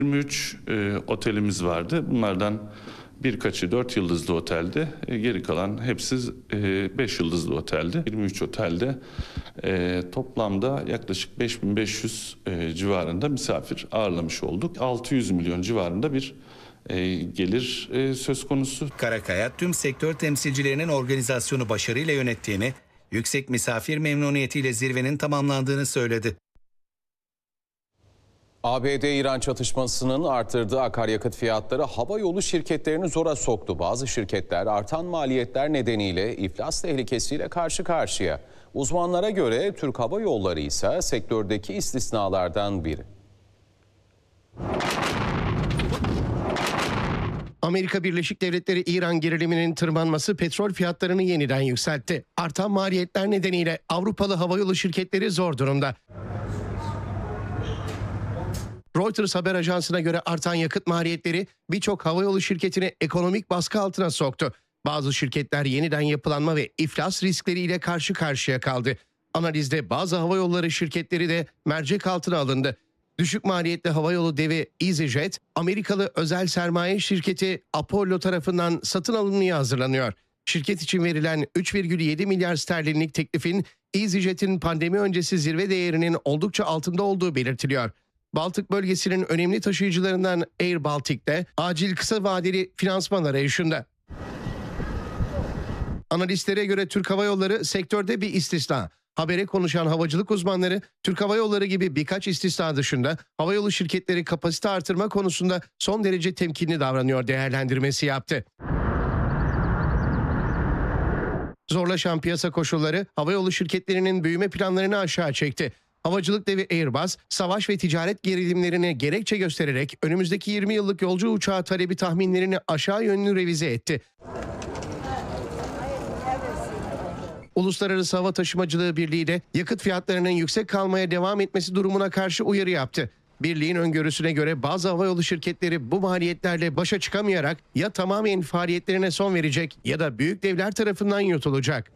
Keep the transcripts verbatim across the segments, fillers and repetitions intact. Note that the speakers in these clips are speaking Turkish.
yirmi üç e, otelimiz vardı. Bunlardan birkaçı dört yıldızlı otelde, e, geri kalan hepsi e, beş yıldızlı otelde. yirmi üç otelde e, toplamda yaklaşık beş bin beş yüz e, civarında misafir ağırlamış olduk. altı yüz milyon civarında bir e, gelir e, söz konusu. Karakaya tüm sektör temsilcilerinin organizasyonu başarıyla yönettiğini, yüksek misafir memnuniyetiyle zirvenin tamamlandığını söyledi. A B D-İran çatışmasının artırdığı akaryakıt fiyatları havayolu şirketlerini zora soktu. Bazı şirketler artan maliyetler nedeniyle iflas tehlikesiyle karşı karşıya. Uzmanlara göre Türk Hava Yolları ise sektördeki istisnalardan biri. Amerika Birleşik Devletleri İran geriliminin tırmanması petrol fiyatlarını yeniden yükseltti. Artan maliyetler nedeniyle Avrupalı havayolu şirketleri zor durumda. Reuters haber ajansına göre artan yakıt maliyetleri birçok havayolu şirketini ekonomik baskı altına soktu. Bazı şirketler yeniden yapılanma ve iflas riskleriyle karşı karşıya kaldı. Analizde bazı havayolları şirketleri de mercek altına alındı. Düşük maliyetli havayolu devi EasyJet, Amerikalı özel sermaye şirketi Apollo tarafından satın alınmaya hazırlanıyor. Şirket için verilen üç virgül yedi milyar sterlinlik teklifin EasyJet'in pandemi öncesi zirve değerinin oldukça altında olduğu belirtiliyor. Baltık bölgesinin önemli taşıyıcılarından Air Baltic'te acil kısa vadeli finansman arayışında. Analistlere göre Türk Hava Yolları sektörde bir istisna. Habere konuşan havacılık uzmanları Türk Hava Yolları gibi birkaç istisna dışında havayolu şirketleri kapasite artırma konusunda son derece temkinli davranıyor değerlendirmesi yaptı. Zorlaşan piyasa koşulları havayolu şirketlerinin büyüme planlarını aşağı çekti. Havacılık devi Airbus, savaş ve ticaret gerilimlerini gerekçe göstererek önümüzdeki yirmi yıllık yolcu uçağı talebi tahminlerini aşağı yönlü revize etti. Uluslararası Hava Taşımacılığı Birliği de yakıt fiyatlarının yüksek kalmaya devam etmesi durumuna karşı uyarı yaptı. Birliğin öngörüsüne göre bazı havayolu şirketleri bu maliyetlerle başa çıkamayarak ya tamamen faaliyetlerine son verecek ya da büyük devler tarafından yutulacak.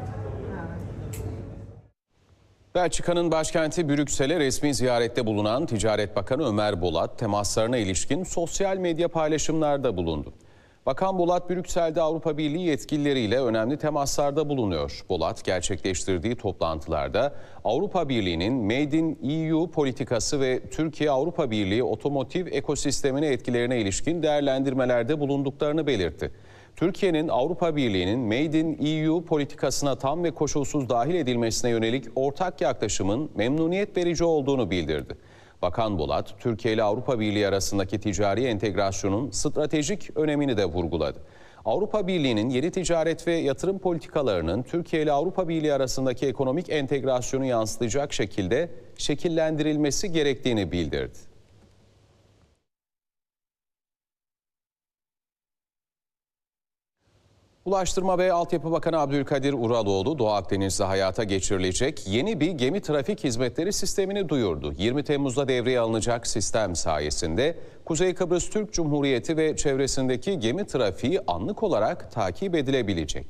Belçika'nın başkenti Brüksel'e resmi ziyarette bulunan Ticaret Bakanı Ömer Bolat, temaslarına ilişkin sosyal medya paylaşımlarda bulundu. Bakan Bolat, Brüksel'de Avrupa Birliği yetkilileriyle önemli temaslarda bulunuyor. Bolat, gerçekleştirdiği toplantılarda Avrupa Birliği'nin Made in E U politikası ve Türkiye-Avrupa Birliği otomotiv ekosistemine etkilerine ilişkin değerlendirmelerde bulunduklarını belirtti. Türkiye'nin Avrupa Birliği'nin Made in E U politikasına tam ve koşulsuz dahil edilmesine yönelik ortak yaklaşımın memnuniyet verici olduğunu bildirdi. Bakan Bolat, Türkiye ile Avrupa Birliği arasındaki ticari entegrasyonun stratejik önemini de vurguladı. Avrupa Birliği'nin yeni ticaret ve yatırım politikalarının Türkiye ile Avrupa Birliği arasındaki ekonomik entegrasyonu yansıtacak şekilde şekillendirilmesi gerektiğini bildirdi. Ulaştırma ve Altyapı Bakanı Abdülkadir Uraloğlu, Doğu Akdeniz'de hayata geçirilecek yeni bir gemi trafik hizmetleri sistemini duyurdu. yirmi Temmuz'da devreye alınacak sistem sayesinde Kuzey Kıbrıs Türk Cumhuriyeti ve çevresindeki gemi trafiği anlık olarak takip edilebilecek.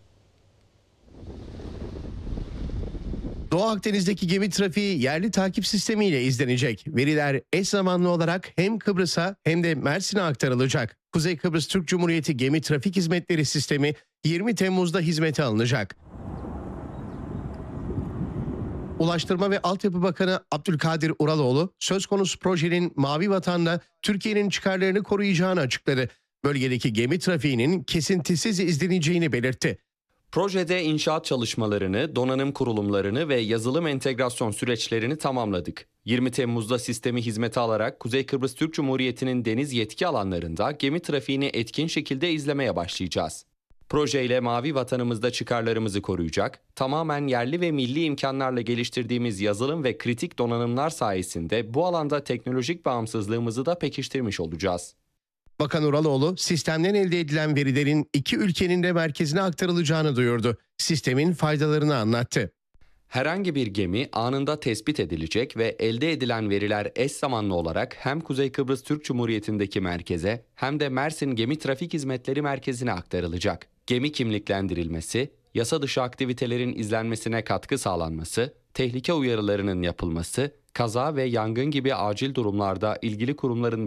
Doğu Akdeniz'deki gemi trafiği yerli takip sistemiyle izlenecek. Veriler eş zamanlı olarak hem Kıbrıs'a hem de Mersin'e aktarılacak. Kuzey Kıbrıs Türk Cumhuriyeti Gemi Trafik Hizmetleri Sistemi yirmi Temmuz'da hizmete alınacak. Ulaştırma ve Altyapı Bakanı Abdülkadir Uraloğlu, söz konusu projenin Mavi Vatan'da Türkiye'nin çıkarlarını koruyacağını açıkladı. Bölgedeki gemi trafiğinin kesintisiz izleneceğini belirtti. Projede inşaat çalışmalarını, donanım kurulumlarını ve yazılım entegrasyon süreçlerini tamamladık. yirmi Temmuz'da sistemi hizmete alarak Kuzey Kıbrıs Türk Cumhuriyeti'nin deniz yetki alanlarında gemi trafiğini etkin şekilde izlemeye başlayacağız. Projeyle Mavi Vatanımızda çıkarlarımızı koruyacak, tamamen yerli ve milli imkanlarla geliştirdiğimiz yazılım ve kritik donanımlar sayesinde bu alanda teknolojik bağımsızlığımızı da pekiştirmiş olacağız. Bakan Uraloğlu, sistemden elde edilen verilerin iki ülkenin de merkezine aktarılacağını duyurdu. Sistemin faydalarını anlattı. Herhangi bir gemi anında tespit edilecek ve elde edilen veriler eş zamanlı olarak hem Kuzey Kıbrıs Türk Cumhuriyeti'ndeki merkeze hem de Mersin Gemi Trafik Hizmetleri Merkezi'ne aktarılacak. Gemi kimliklendirilmesi, yasa dışı aktivitelerin izlenmesine katkı sağlanması, tehlike uyarılarının yapılması, kaza ve yangın gibi acil durumlarda ilgili kurumların